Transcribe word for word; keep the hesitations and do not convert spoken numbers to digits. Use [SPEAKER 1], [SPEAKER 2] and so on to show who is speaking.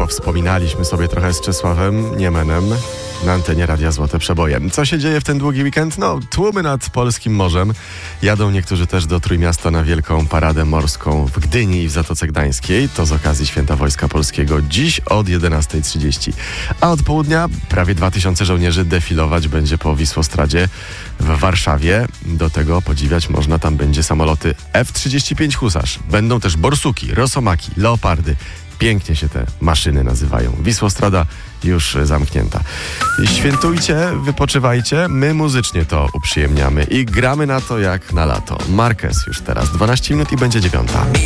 [SPEAKER 1] Niedawno wspominaliśmy sobie trochę z Czesławem Niemenem na antenie Radia Złote Przeboje. Co się dzieje w ten długi weekend? No, tłumy nad polskim morzem. Jadą niektórzy też do Trójmiasta na wielką paradę morską w Gdyni i w Zatoce Gdańskiej. To z okazji Święta Wojska Polskiego dziś od jedenastej trzydzieści. A od południa prawie dwa tysiące żołnierzy defilować będzie po Wisłostradzie w Warszawie. Do tego podziwiać można, tam będzie samoloty F trzydzieści pięć Husarz. Będą też borsuki, rosomaki, leopardy. Pięknie się te maszyny nazywają. Wisłostrada już zamknięta. Świętujcie, wypoczywajcie, my muzycznie to uprzyjemniamy i gramy na to jak na lato. Marquez już teraz, dwanaście minut i będzie dziewiąta.